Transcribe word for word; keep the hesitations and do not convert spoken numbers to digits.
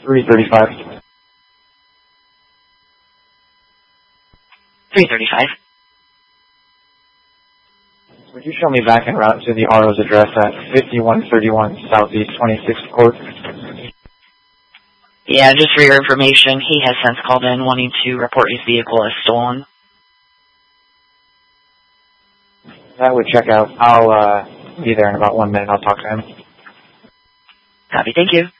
three thirty-five. three thirty-five. Would you show me back en route to the R O's address at fifty-one thirty-one Southeast twenty-sixth Court? Yeah, just for your information, he has since called in wanting to report his vehicle as stolen. That would check out. I'll uh, be there in about one minute. I'll talk to him. Copy, thank you.